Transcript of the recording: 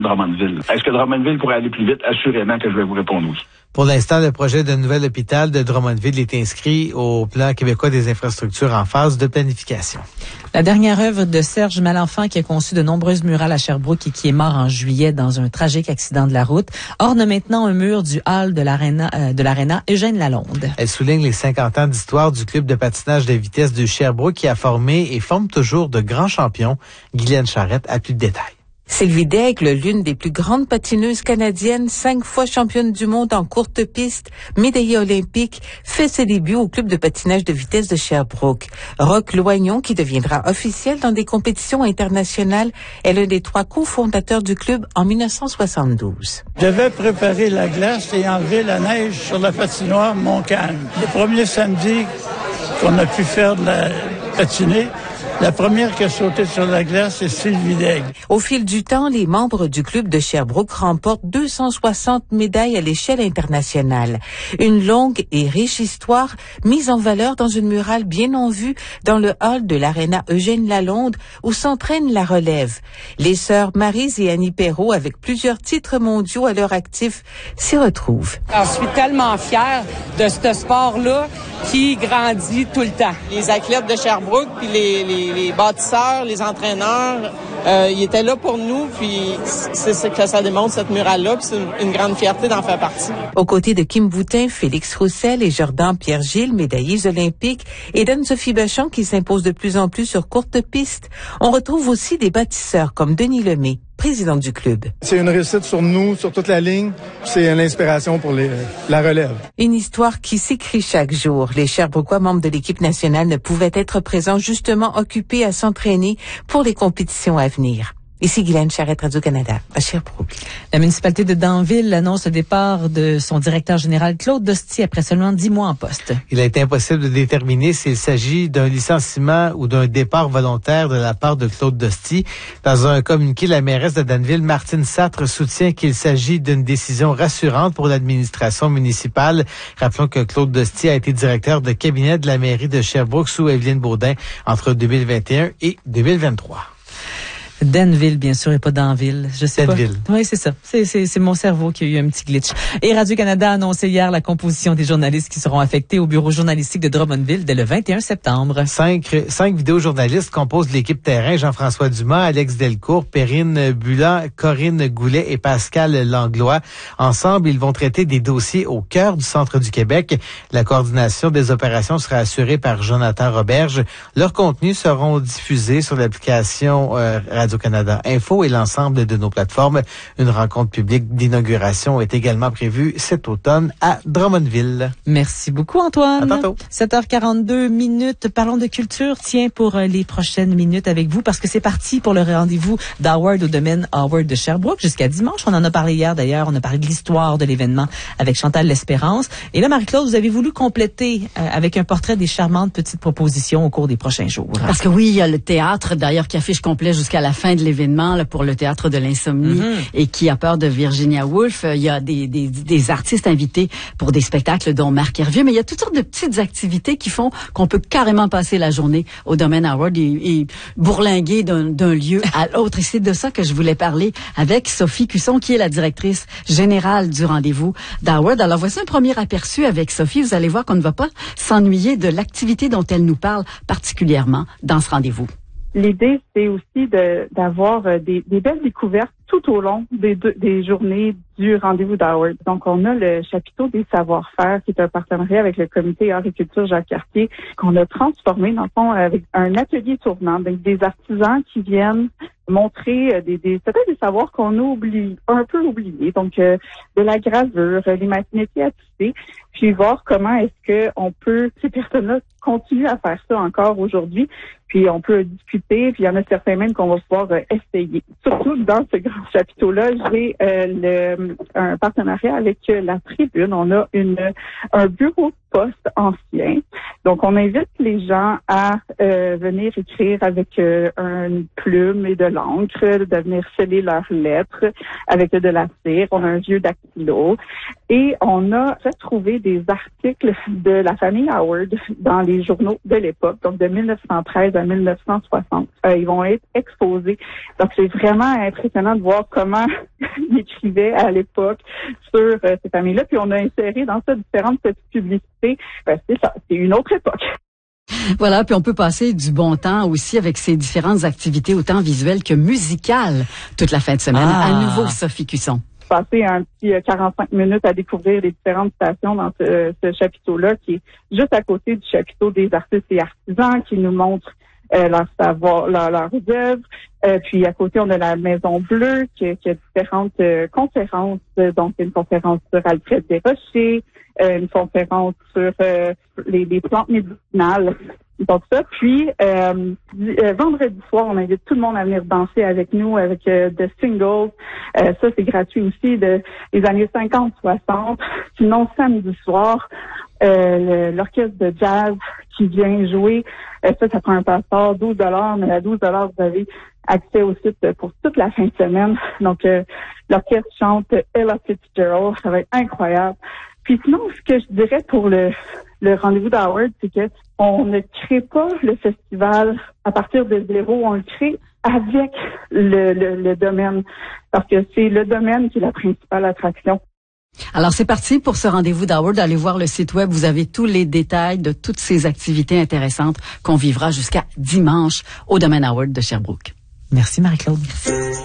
Drummondville. Est-ce que Drummondville pourrait aller plus vite? Assurément que je vais vous répondre oui. Pour l'instant, le projet de nouvel hôpital de Drummondville est inscrit au plan québécois des infrastructures en phase de planification. La dernière œuvre de Serge Malenfant, qui a conçu de nombreuses murales à Sherbrooke et qui est mort en juillet dans un tragique accident de la route, orne maintenant un mur du hall de l'Arena Eugène Lalonde. Elle souligne les 50 ans d'histoire du club de patinage de vitesse de Sherbrooke qui a formé et forme toujours de grands champions. Guylaine Charrette a plus de détails. Sylvie Daigle, l'une des plus grandes patineuses canadiennes, 5 fois championne du monde en courte piste, médaillée olympique, fait ses débuts au club de patinage de vitesse de Sherbrooke. Roch Loignon, qui deviendra officiel dans des compétitions internationales, est l'un des 3 cofondateurs du club en 1972. Je devais préparer la glace et enlever la neige sur la patinoire Montcalm. Le premier samedi qu'on a pu faire de la patiner, la première qui a sauté sur la glace, c'est Sylvie Daigle. Au fil du temps, les membres du club de Sherbrooke remportent 260 médailles à l'échelle internationale. Une longue et riche histoire mise en valeur dans une murale bien en vue dans le hall de l'Arena Eugène Lalonde où s'entraîne la relève. Les sœurs Maryse et Annie Perrault, avec plusieurs titres mondiaux à leur actif, s'y retrouvent. Alors, je suis tellement fière de ce sport-là qui grandit tout le temps. Les athlètes de Sherbrooke, puis les bâtisseurs, les entraîneurs, ils étaient là pour nous, puis c'est ce que ça démontre, cette murale-là, puis c'est une grande fierté d'en faire partie. Aux côtés de Kim Boutin, Félix Roussel et Jordan Pierre-Gilles, médaillés olympiques, et d'Anne-Sophie Bachon qui s'impose de plus en plus sur courte piste, on retrouve aussi des bâtisseurs comme Denis Lemay, président du club. C'est une réussite sur nous, sur toute la ligne. C'est une inspiration pour la relève. Une histoire qui s'écrit chaque jour. Les Sherbrookois membres de l'équipe nationale ne pouvaient être présents, justement occupés à s'entraîner pour les compétitions à venir. Ici Guylaine Charrette, Radio-Canada, à Sherbrooke. La municipalité de Danville annonce le départ de son directeur général Claude Dosti après seulement 10 mois en poste. Il a été impossible de déterminer s'il s'agit d'un licenciement ou d'un départ volontaire de la part de Claude Dosti. Dans un communiqué, la mairesse de Danville, Martine Satre, soutient qu'il s'agit d'une décision rassurante pour l'administration municipale. Rappelons que Claude Dosti a été directeur de cabinet de la mairie de Sherbrooke sous Evelyne Baudin entre 2021 et 2023. Danville, bien sûr, et pas Danville. Je sais Danville. pas. Oui, c'est ça. C'est mon cerveau qui a eu un petit glitch. Et Radio-Canada a annoncé hier la composition des journalistes qui seront affectés au bureau journalistique de Drummondville dès le 21 septembre. 5 vidéojournalistes composent l'équipe terrain. Jean-François Dumas, Alex Delcourt, Perrine Bulan, Corinne Goulet et Pascal Langlois. Ensemble, ils vont traiter des dossiers au cœur du centre du Québec. La coordination des opérations sera assurée par Jonathan Roberge. Leurs contenus seront diffusés sur l'application Radio-Canada Info et l'ensemble de nos plateformes. Une rencontre publique d'inauguration est également prévue cet automne à Drummondville. Merci beaucoup, Antoine. À tantôt. 7h42 minutes. Parlons de culture. Tiens, pour les prochaines minutes avec vous, parce que c'est parti pour le rendez-vous d'Howard au domaine Howard de Sherbrooke jusqu'à dimanche. On en a parlé hier, d'ailleurs. On a parlé de l'histoire de l'événement avec Chantal L'Espérance. Et là, Marie-Claude, vous avez voulu compléter avec un portrait des charmantes petites propositions au cours des prochains jours. Parce que oui, il y a le théâtre, d'ailleurs, qui affiche complet jusqu'à la fin de l'événement là, pour le théâtre de l'insomnie et qui a peur de Virginia Woolf. Il y a des artistes invités pour des spectacles dont Marc Hervieux, mais il y a toutes sortes de petites activités qui font qu'on peut carrément passer la journée au domaine Howard et bourlinguer d'un lieu à l'autre. Et c'est de ça que je voulais parler avec Sophie Cusson, qui est la directrice générale du rendez-vous d'Howard. Alors voici un premier aperçu avec Sophie. Vous allez voir qu'on ne va pas s'ennuyer de l'activité dont elle nous parle particulièrement dans ce rendez-vous. L'idée, c'est aussi d'avoir des belles découvertes tout au long des journées du rendez-vous d'Howard. Donc, on a le chapiteau des savoir-faire qui est un partenariat avec le comité Art et Culture Jacques-Cartier qu'on a transformé, dans le fond, avec un atelier tournant. Donc, des artisans qui viennent montrer peut-être des savoirs qu'on a un peu oubliés. Donc, de la gravure, les machines-métiers à tisser, puis voir comment est-ce que on peut, ces personnes-là continuent à faire ça encore aujourd'hui. Puis on peut discuter, puis il y en a certains même qu'on va pouvoir essayer. Surtout dans ce grand chapiteau-là, j'ai un partenariat avec la Tribune. On a un bureau postes anciens. Donc, on invite les gens à venir écrire avec une plume et de l'encre, de venir sceller leurs lettres avec de la cire. On a un vieux dactylo. Et on a retrouvé des articles de la famille Howard dans les journaux de l'époque, donc de 1913 à 1960. Ils vont être exposés. Donc, c'est vraiment impressionnant de voir comment ils écrivaient à l'époque sur ces familles-là. Puis, on a inséré dans ça différentes petites publicités. C'est ça, c'est une autre époque. Voilà, puis on peut passer du bon temps aussi avec ces différentes activités, autant visuelles que musicales, toute la fin de semaine. À nouveau, Sophie Cusson. Passer un petit 45 minutes à découvrir les différentes stations dans ce chapiteau-là, qui est juste à côté du chapiteau des artistes et artisans, qui nous montre leur savoir, leurs œuvres. Puis à côté, on a la Maison Bleue, qui a différentes conférences. Donc, une conférence sur Alfred Desrochers, une conférence sur les plantes médicinales. Donc ça, puis vendredi soir, on invite tout le monde à venir danser avec nous avec The Singles. Ça, c'est gratuit aussi des années 50-60. Sinon, samedi soir, l'orchestre de jazz qui vient jouer, ça prend un passeport, $12, mais à $12, vous avez accès au site pour toute la fin de semaine. Donc, l'orchestre chante Ella Fitzgerald, ça va être incroyable. Puis sinon, ce que je dirais pour le rendez-vous d'Howard, c'est que on ne crée pas le festival à partir de zéro, on le crée avec le domaine, parce que c'est le domaine qui est la principale attraction. Alors, c'est parti pour ce rendez-vous d'Howard. Allez voir le site web. Vous avez tous les détails de toutes ces activités intéressantes qu'on vivra jusqu'à dimanche au domaine Howard de Sherbrooke. Merci, Marie-Claude. Merci.